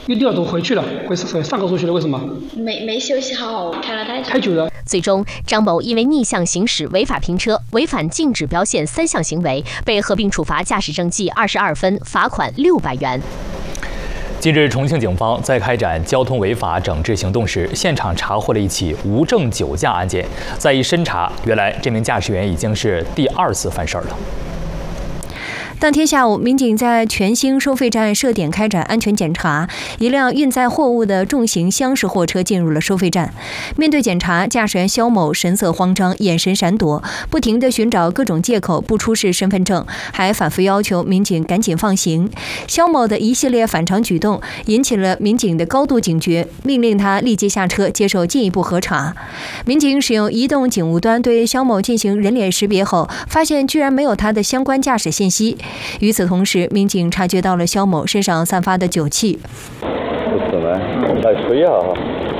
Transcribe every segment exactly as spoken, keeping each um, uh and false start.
一点都回去了，回上课出去了，为什么？ 没没休息好，开了太久。 太久了。 最终，张某因为逆向行驶、违法停车、违反禁止标线三项行为，被合并处罚驾驶证记二十二分，罚款六百元。 近日，重庆警方在开展交通违法整治行动时，现场查获了一起无证酒驾案件。再一审查，原来这名驾驶员已经是第二次犯事儿了。 当天下午，民警在全兴收费站设点开展安全检查，一辆运载货物的重型厢式货车进入了收费站。面对检查，驾驶员肖某神色慌张，眼神闪躲，不停地寻找各种借口不出示身份证，还反复要求民警赶紧放行。肖某的一系列反常举动引起了民警的高度警觉，命令他立即下车接受进一步核查。民警使用移动警务端对肖某进行人脸识别后，发现居然没有他的相关驾驶信息。与此同时，民警察觉到了肖某身上散发的酒气。 不是吗？来吹一下哈。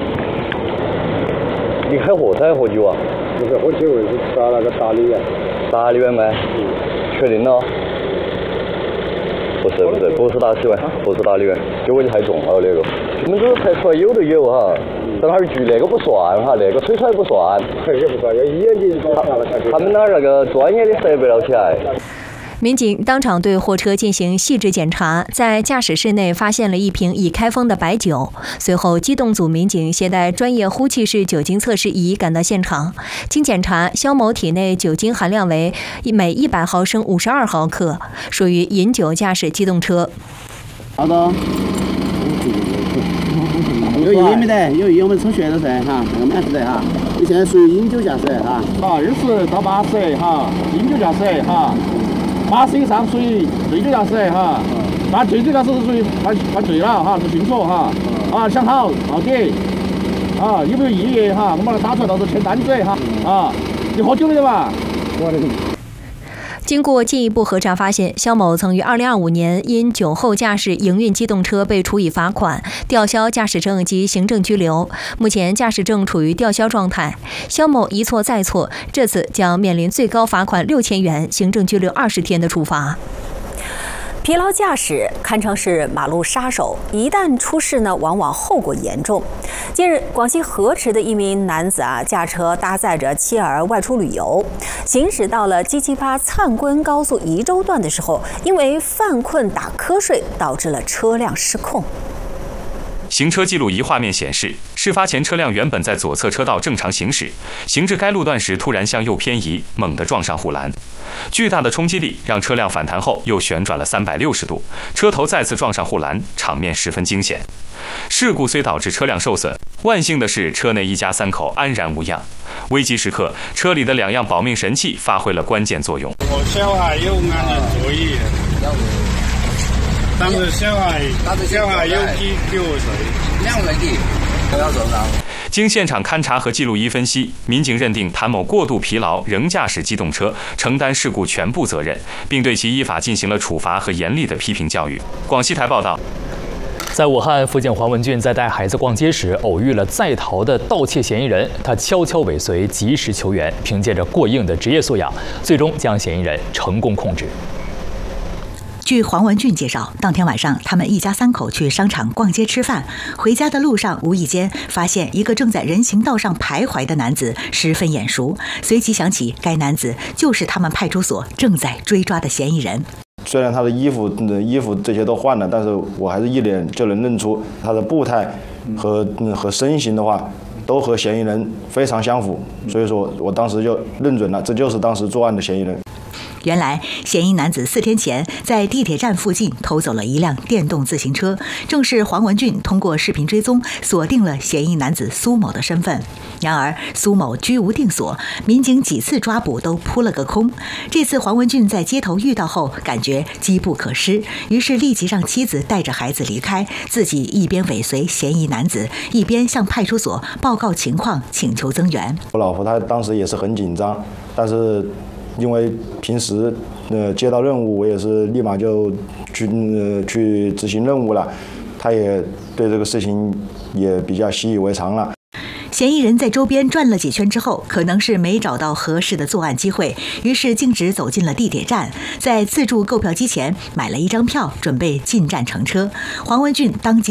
你开火才喝酒啊？ 不是喝酒，是打那个打梨园。 打梨园吗？确定了？不是不是不是打梨园，不是打梨园，酒味太重了那个。你们这个才出来有的有哈。等会儿局那个不算哈，那个吹出来不算。 也不算，要眼睛他们那儿那个专业的设备了起来。 民警当场对货车进行细致检查，在驾驶室内发现了一瓶已开封的白酒。随后，机动组民警携带专业呼气式酒精测试仪赶到现场。经检查，肖某体内酒精含量为每一百毫升五十二毫克，属于饮酒驾驶机动车。 好的。有意义没得？有意义我们抽血的噻哈，那个满是的哈。你现在属于饮酒驾驶哈。 好，二十到八十哈，饮酒驾驶哈。八十以上属于醉酒驾驶哈，那醉酒驾驶是属于犯犯罪了哈，不清楚哈，啊想好到底，啊有没有异议哈，我们把它打出来，到时候签单子哈，啊你喝酒了的吧？我的。 经过进一步核查发现，肖某曾于二零二五年因酒后驾驶营运机动车被处以罚款、吊销驾驶证及行政拘留。目前驾驶证处于吊销状态。肖某一错再错，这次将面临最高罚款六千元、行政拘留二十天的处罚。 疲劳驾驶堪称是马路杀手，一旦出事呢，往往后果严重。近日，广西河池的一名男子啊，驾车搭载着妻儿外出旅游，行驶到了鸡七八灿坤高速宜州段的时候，因为犯困打瞌睡，导致了车辆失控。 行车记录仪画面显示，事发前车辆原本在左侧车道正常行驶，行至该路段时突然向右偏移，猛地撞上护栏。巨大的冲击力让车辆反弹后又旋转了三百六十度，车头再次撞上护栏，场面十分惊险。事故虽导致车辆受损，万幸的是车内一家三口安然无恙。危急时刻，车里的两样保命神器发挥了关键作用。 我小孩有安全座椅，当时小孩，当时小孩有几几个岁？两岁的，不要受伤。 经现场勘查和记录仪分析，民警认定谭某过度疲劳仍驾驶机动车，承担事故全部责任，并对其依法进行了处罚和严厉的批评教育。广西台报道。 在武汉，辅警黄文俊在带孩子逛街时偶遇了在逃的盗窃嫌疑人，他悄悄尾随，及时求援，凭借着过硬的职业素养，最终将嫌疑人成功控制。 据黄文俊介绍，当天晚上他们一家三口去商场逛街吃饭，回家的路上无意间发现一个正在人行道上徘徊的男子，十分眼熟，随即想起该男子就是他们派出所正在追抓的嫌疑人。 虽然他的衣服、衣服这些都换了，但是我还是一眼就能认出他的步态和和身形的话，都和嫌疑人非常相符，所以说我当时就认准了，这就是当时作案的嫌疑人。 原来，嫌疑男子四天前在地铁站附近偷走了一辆电动自行车，正是黄文俊通过视频追踪锁定了嫌疑男子苏某的身份。然而，苏某居无定所，民警几次抓捕都扑了个空。这次黄文俊在街头遇到后，感觉机不可失，于是立即让妻子带着孩子离开，自己一边尾随嫌疑男子，一边向派出所报告情况，请求增援。 我老婆她当时也是很紧张，但是因为平时呃接到任务，我也是立马就去呃去执行任务了，他也对这个事情也比较习以为常了。 嫌疑人在周边转了几圈之后，可能是没找到合适的作案机会，于是径直走进了地铁站，在自助购票机前买了一张票，准备进站乘车。黄文俊当即